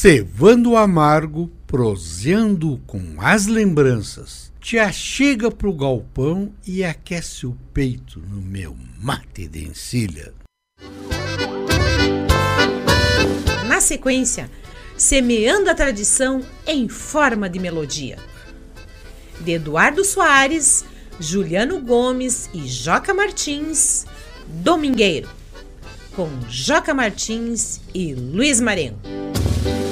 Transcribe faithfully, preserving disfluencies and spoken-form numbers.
cevando o amargo, proseando com as lembranças, te achega pro galpão e aquece o peito no meu mate de encilha. Na sequência, semeando a tradição em forma de melodia, de Eduardo Soares, Juliano Gomes e Joca Martins, Domingueiro, com Joca Martins e Luiz Marengo.